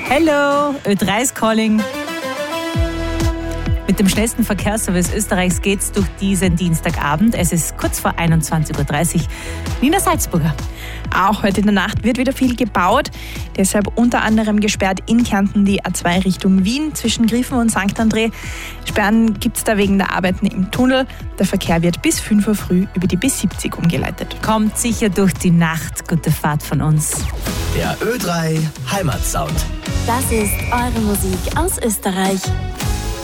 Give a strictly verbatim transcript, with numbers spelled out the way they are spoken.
Hello, Ö drei ist calling. Mit dem schnellsten Verkehrsservice Österreichs geht's durch diesen Dienstagabend. Es ist kurz vor einundzwanzig Uhr dreißig. Nina Salzburger. Auch heute in der Nacht wird wieder viel gebaut. Deshalb unter anderem gesperrt in Kärnten die A zwei Richtung Wien zwischen Griffen und Sankt André. Sperren gibt es da wegen der Arbeiten im Tunnel. Der Verkehr wird bis fünf Uhr früh über die B siebzig umgeleitet. Kommt sicher durch die Nacht. Gute Fahrt von uns. Der Ö drei Heimatsound. Das ist eure Musik aus Österreich.